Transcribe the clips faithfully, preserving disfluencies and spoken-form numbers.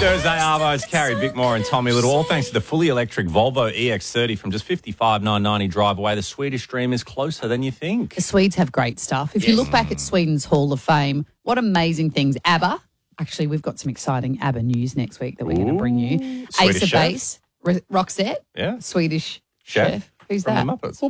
Thursday Arvos, Carrie Bickmore and Tommy Little, all thanks to the fully electric Volvo E X thirty from just fifty-five thousand nine hundred ninety drive away. The Swedish dream is closer than you think. The Swedes have great stuff. If you look back at Sweden's Hall of Fame, what amazing things. ABBA. Actually, we've got some exciting ABBA news next week that we're going to bring you. Swedish Ace of chef. Base, R- Roxette, Yeah. Swedish Chef. chef. Who's From that? the Muppets.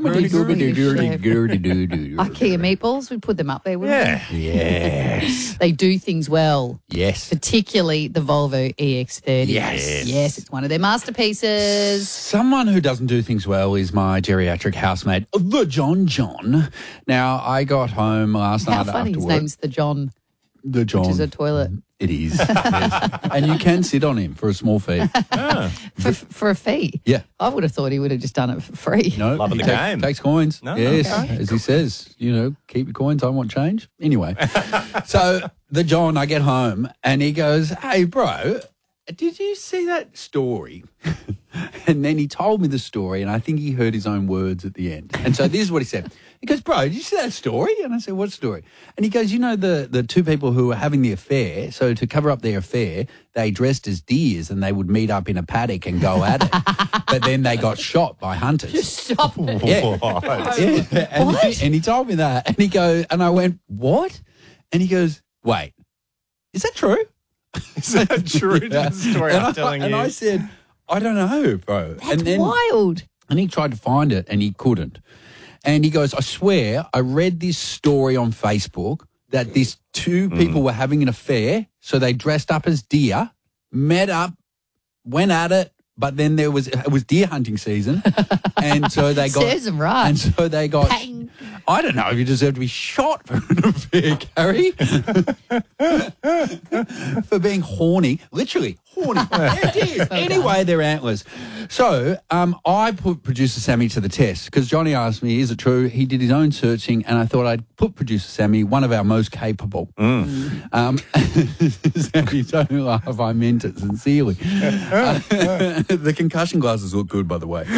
IKEA meatballs, we'd put them up there, wouldn't Yeah. Yes. we? They do things well, Yes. particularly the Volvo E X thirty. Yes. Yes, it's one of their masterpieces. Someone who doesn't do things well is my geriatric housemate, the John John. Now, I got home last How night funny, after his work. name's the John, The John. which is a toilet. It is. Yes. And you can sit on him for a small fee. For, for a fee. Yeah. I would have thought he would have just done it for free. No, Love of he the take- game. Takes coins. No, yes, okay. as he says, you know, keep your coins. I want change. Anyway, so the John, I get home and he goes, "Hey, bro, did you see that story?" And then he told me the story, and I think he heard his own words at the end. And so this is what he said. He goes, "Bro, did you see that story?" And I said, "What story?" And he goes, "You know, the, the two people who were having the affair, so to cover up their affair, they dressed as deers and they would meet up in a paddock and go at it. But then they got shot by hunters." Stop it. Yeah. Yeah. And, What? He, and he told me that. And he goes, and I went, "What?" And he goes, "Wait, is that true?" Is that true to Yeah. the story and I'm I, telling and you? I said, "I don't know, bro." That's and then, wild. And he tried to find it and he couldn't. And he goes, "I swear, I read this story on Facebook that these two people were having an affair. So they dressed up as deer, met up, went at it, but then there was it was deer hunting season, and so they got Serves 'em right. and so they got. Bang. I don't know if you deserve to be shot for an affair, Carrie, for being horny, literally horny. Yeah, it is. Anyway, they're antlers. So um, I put producer Sammy to the test because Johnny asked me, "Is it true?" He did his own searching, and I thought I'd put producer Sammy, one of our most capable. Mm. Um, Sammy, don't laugh. I meant it sincerely. Uh, the concussion glasses look good, by the way.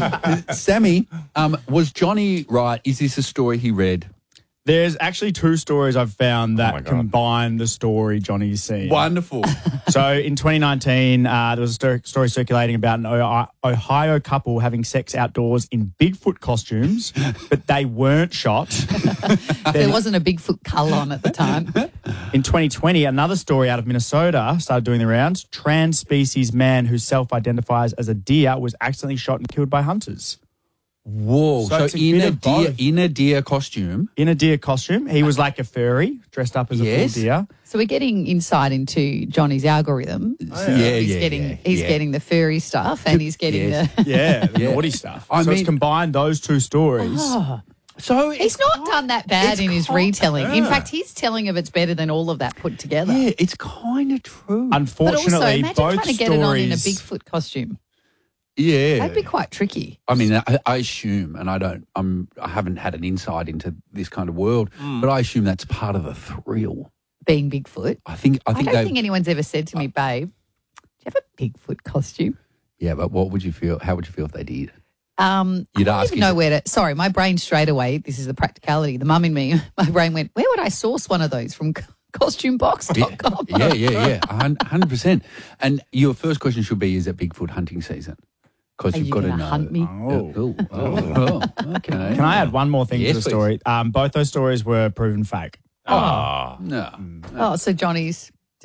Sammy, um, was Johnny right? Is this a story he read? There's actually two stories I've found my that God. combine the story Johnny's seen. Wonderful. So in twenty nineteen, uh, there was a sto- story circulating about an o- Ohio couple having sex outdoors in Bigfoot costumes, but they weren't shot. There wasn't a Bigfoot cull on at the time. In twenty twenty, another story out of Minnesota started doing the rounds. Trans-species man who self-identifies as a deer was accidentally shot and killed by hunters. Whoa. So So, it's a in bit a of deer both. in a deer costume. In a deer costume. He was like a furry, dressed up as a Yes. full deer. So we're getting insight into Johnny's algorithm. Oh, yeah, he's yeah, getting yeah, he's yeah. getting the furry stuff and he's getting Yes. the Yeah, the Yeah. naughty stuff. I so mean- it's combined those two stories. Oh, So he's not done that bad it's in his ki- retelling. In yeah. fact, his telling of it's better than all of that put together. Yeah, it's kind of true. But also, Unfortunately, imagine both trying to get stories. it on in a Bigfoot costume. yeah. That'd be quite tricky. I mean, I, I assume, and I don't, I'm, I haven't had an insight into this kind of world, but I assume that's part of the thrill. Being Bigfoot. I think, I I, think don't they. think anyone's ever said to me, babe, do you have a Bigfoot costume? Yeah, but what would you feel? How would you feel if they did? Um, You'd I don't ask, even is know it- where to. Sorry, my brain straight away. This is the practicality. The mum in me, my brain went, where would I source one of those from? costume box dot com. Yeah, yeah, yeah, a hun- hundred percent. And your first question should be: is it Bigfoot hunting season? Because Are you've you got to gonna know. hunt me? Oh, oh, oh, oh, okay. Can I add one more thing Yes, to the please. story? Um, both those stories were proven fake. Ah. No. Oh, so Johnny's